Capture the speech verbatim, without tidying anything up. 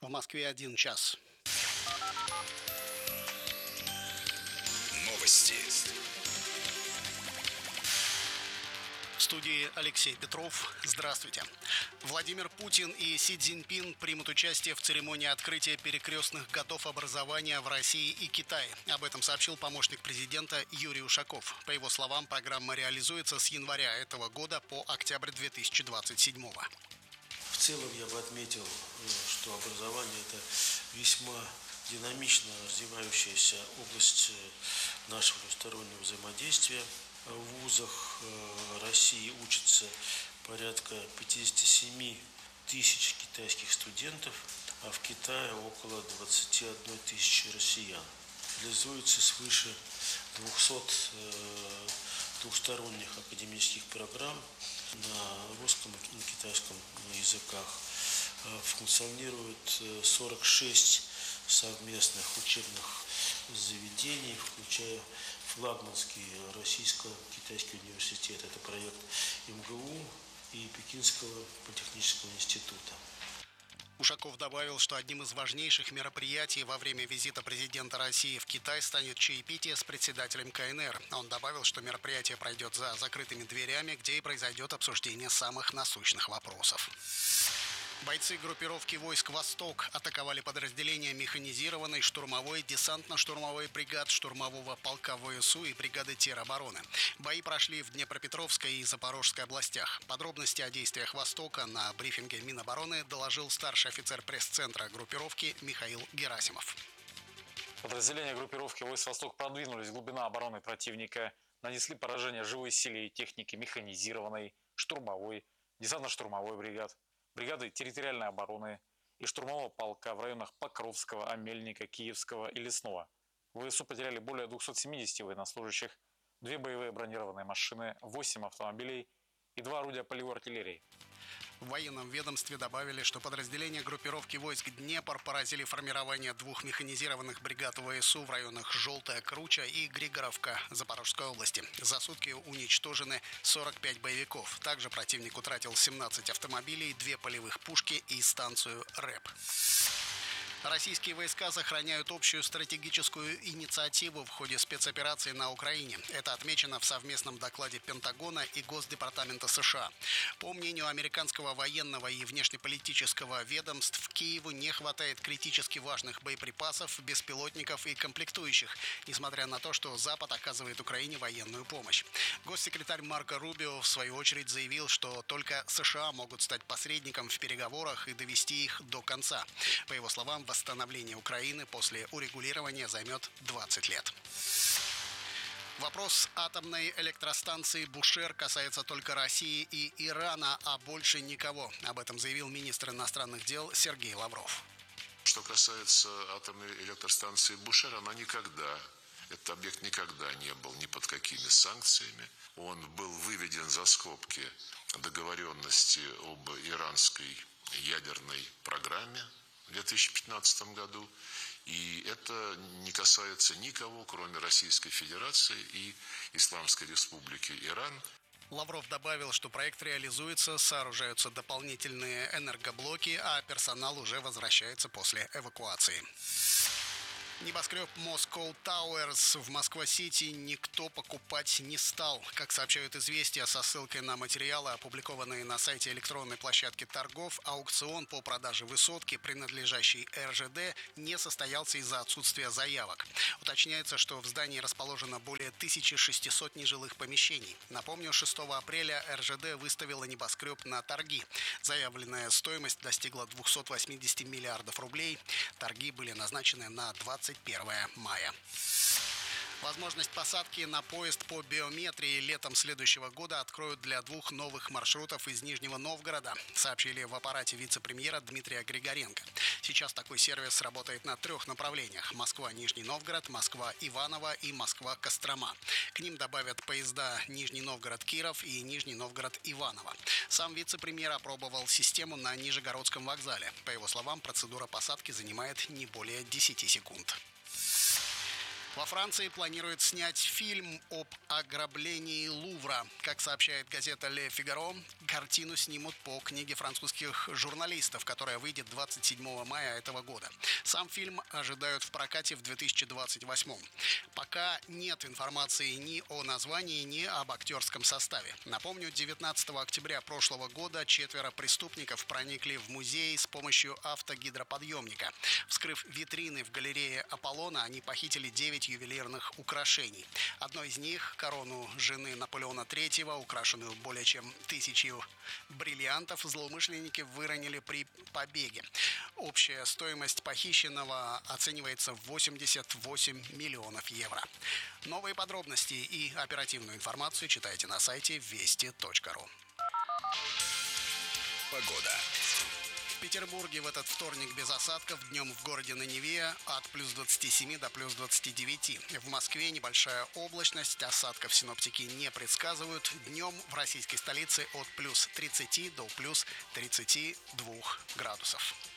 В Москве один час. Новости. В студии Алексей Петров. Здравствуйте. Владимир Путин и Си Цзиньпин примут участие в церемонии открытия перекрестных годов образования в России и Китае. Об этом сообщил помощник президента Юрий Ушаков. По его словам, программа реализуется с января этого года по октябрь две тысячи двадцать седьмого. В целом я бы отметил, что образование – это весьма динамично развивающаяся область нашего двустороннего взаимодействия. В вузах России учатся порядка пятьдесят семь тысяч китайских студентов, а в Китае около двадцать одна тысяча россиян. Реализуется свыше двухсот двухсторонних академических программ на русском и на китайском языках. Функционирует сорок шесть совместных учебных заведений, включая флагманский российско-китайский университет. Это проект эм гэ у и Пекинского политехнического института. Ушаков добавил, что одним из важнейших мероприятий во время визита президента России в Китай станет чаепитие с председателем ка эн эр. Он добавил, что мероприятие пройдет за закрытыми дверями, где и произойдет обсуждение самых насущных вопросов. Бойцы группировки войск «Восток» атаковали подразделения механизированной, штурмовой, десантно-штурмовой бригад штурмового полка вэ эс у и бригады теробороны. Бои прошли в Днепропетровской и Запорожской областях. Подробности о действиях «Востока» на брифинге Минобороны доложил старший офицер пресс-центра группировки Михаил Герасимов. Подразделения группировки войск «Восток» продвинулись в глубину обороны противника, нанесли поражение живой силе и технике механизированной, штурмовой, десантно-штурмовой бригад, бригады территориальной обороны и штурмового полка в районах Покровского, Амельника, Киевского и Лесного. вэ эс у потеряли более двухсот семидесяти военнослужащих, две боевые бронированные машины, восемь автомобилей и два орудия полевой артиллерии. В военном ведомстве добавили, что подразделения группировки войск «Днепр» поразили формирование двух механизированных бригад вэ эс у в районах Желтая Круча и Григоровка Запорожской области. За сутки уничтожены сорок пять боевиков. Также противник утратил семнадцать автомобилей, две полевых пушки и станцию рэп. Российские войска сохраняют общую стратегическую инициативу в ходе спецоперации на Украине. Это отмечено в совместном докладе Пентагона и Госдепартамента США. По мнению американского военного и внешнеполитического ведомств, Киеву не хватает критически важных боеприпасов, беспилотников и комплектующих, несмотря на то, что Запад оказывает Украине военную помощь. Госсекретарь Марко Рубио в свою очередь заявил, что только США могут стать посредником в переговорах и довести их до конца. По его словам, восстановление Украины после урегулирования займет двадцать лет. Вопрос атомной электростанции «Бушер» касается только России и Ирана, а больше никого. Об этом заявил министр иностранных дел Сергей Лавров. Что касается атомной электростанции «Бушер», она никогда, этот объект никогда не был ни под какими санкциями. Он был выведен за скобки договоренности об иранской ядерной программе в две тысячи пятнадцатом году. И это не касается никого, кроме Российской Федерации и Исламской Республики Иран. Лавров добавил, что проект реализуется, сооружаются дополнительные энергоблоки, а персонал уже возвращается после эвакуации. Небоскреб Moscow Towers в Москва-Сити никто покупать не стал. Как сообщают «Известия» со ссылкой на материалы, опубликованные на сайте электронной площадки торгов, аукцион по продаже высотки, принадлежащей эр жэ дэ, не состоялся из-за отсутствия заявок. Уточняется, что в здании расположено более тысячи шестисот нежилых помещений. Напомню, шестого апреля эр жэ дэ выставила небоскреб на торги. Заявленная стоимость достигла двухсот восьмидесяти миллиардов рублей. Торги были назначены на двадцать первое мая. Возможность посадки на поезд по биометрии летом следующего года откроют для двух новых маршрутов из Нижнего Новгорода, сообщили в аппарате вице-премьера Дмитрия Григоренко. Сейчас такой сервис работает на трех направлениях: Москва-Нижний Новгород, Москва-Иваново и Москва-Кострома. К ним добавят поезда Нижний Новгород-Киров и Нижний Новгород-Иваново. Сам вице-премьер опробовал систему на Нижегородском вокзале. По его словам, процедура посадки занимает не более десяти секунд. Во Франции планируют снять фильм об ограблении Лувра. Как сообщает газета «Ле Фигаро», картину снимут по книге французских журналистов, которая выйдет двадцать седьмого мая этого года. Сам фильм ожидают в прокате в две тысячи двадцать восьмом. Пока нет информации ни о названии, ни об актерском составе. Напомню, девятнадцатого октября прошлого года четверо преступников проникли в музей с помощью автогидроподъемника. Вскрыв витрины в галерее Аполлона, они похитили девять ювелирных украшений. Одно из них – корону жены Наполеона третьего, украшенную более чем тысячей бриллиантов, злоумышленники выронили при побеге. Общая стоимость похищенного оценивается в восемьдесят восемь миллионов евро. Новые подробности и оперативную информацию читайте на сайте вести точка ру. Погода. В Петербурге в этот вторник без осадков, днем в городе на Неве от плюс двадцати семи до плюс двадцати девяти. В Москве небольшая облачность, осадков синоптики не предсказывают. Днем в российской столице от плюс тридцати до плюс тридцати двух градусов.